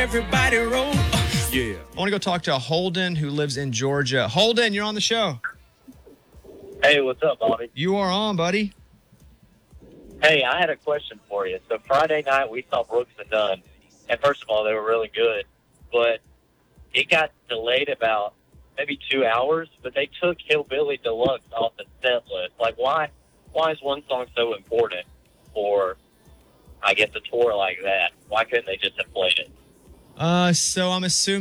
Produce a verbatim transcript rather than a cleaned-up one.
everybody roll. Uh, yeah. I want to go talk to Holden, who lives in Georgia. Holden, you're on the show. Hey, what's up, Bobby? You are on, buddy. Hey, I had a question for you. So Friday night we saw Brooks and Dunn, and first of all, they were really good, but it got delayed about maybe two hours. But they took Hillbilly Deluxe off the set list. Like, why? Why is one song so important for, I guess, a tour like that? Why couldn't they just have played it? Uh, so I'm assuming.